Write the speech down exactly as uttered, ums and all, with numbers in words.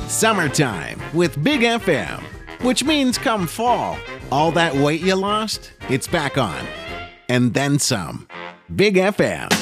Summertime with Big F M, which means come fall, all that weight you lost, it's back on. And then some. Big F M.